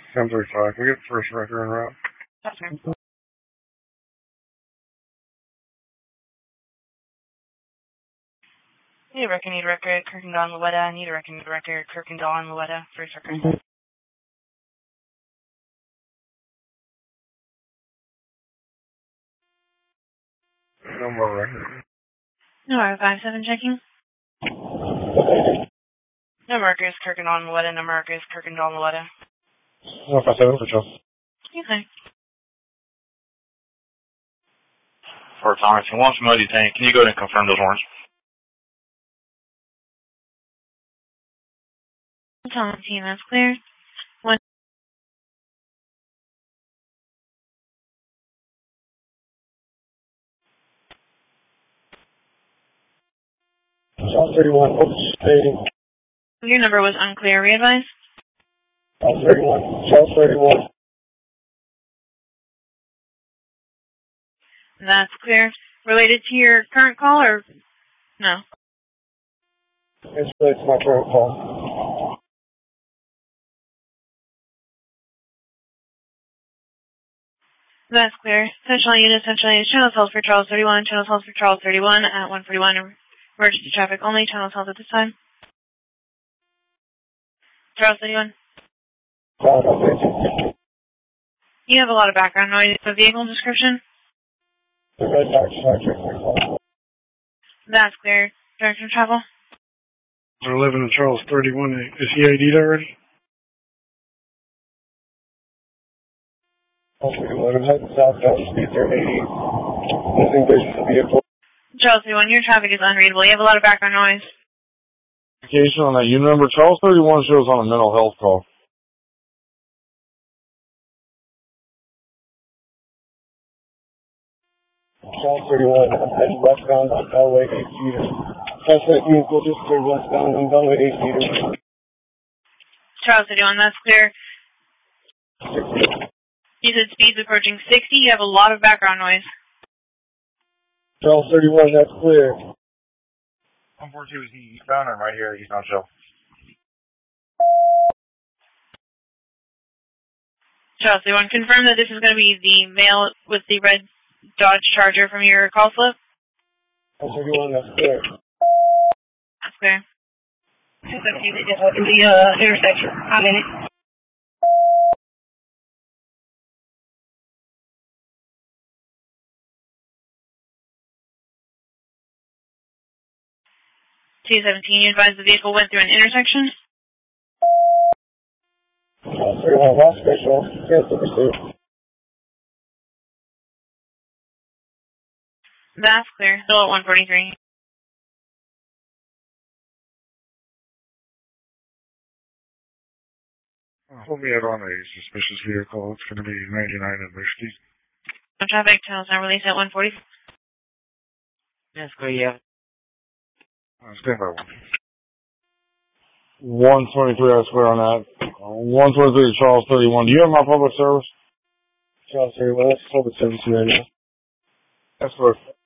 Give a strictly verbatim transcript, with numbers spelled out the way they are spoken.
ten thirty-five. Can we get the first record en route? Okay. Need a record, need a record, Kirkendall and Louetta. Need a record, need a record, Kirkendall and Louetta. First record. Mm-hmm. No more record. No, five seven checking. No markers, Kirkendall and Louetta. No markers, Kirkendall and Louetta. No five seven for Charles. Okay. For Thomas, you want some muddy tank? Can you go ahead and confirm those warrants? Thomas team, that's clear. One. Charles thirty-one. Oops, fading. Your number was unclear. Re-advise? Charles thirty-one. Charles thirty-one. That's clear. Related to your current call or no? It's related to my current call. That's clear. Central unit, central unit. Channels held for Charles thirty-one. Channels held for Charles thirty-one at one forty-one. Emergency traffic only. Channels held at this time. Charles thirty-one. You have a lot of background noise. The vehicle description? The red dark charger. That's clear. Direction of travel? We're living in Charles thirty-one. Is he I D'd already? I'm heading southbound, speed eighty. Using this vehicle. Charles thirty-one, your traffic is unreadable. You have a lot of background noise. Indication on that unit number. Charles thirty-one shows on a mental health call. Charles thirty-one, I'm heading westbound on Bellway eight seater. Suspect vehicle just cleared westbound on Bellway eight seater. Charles thirty-one, that's clear. You said speeds approaching sixty. You have a lot of background noise. Charles thirty-one, that's clear. one forty-two, is he eastbound or right here? He's not show. Charles thirty-one, confirm that this is going to be the male with the red Dodge Charger from your call slip? Charles thirty-one, that's clear. That's clear. Just a few just went through the uh, intersection. I'm in it. two seventeen, you advised the vehicle went through an intersection? Charles thirty-one, lost visual. Cancel pursuit. That's clear. Still at one forty-three. Hold me out on a suspicious vehicle. It's going to be ninety-nine in Liberty. No traffic. Channels now released at one forty. That's clear, yeah. Uh, stand by one. one twenty-three, I swear on that. Uh, one twenty-three, Charles thirty-one. Do you have my public service? Charles thirty-one, that's public service radio. That's perfect.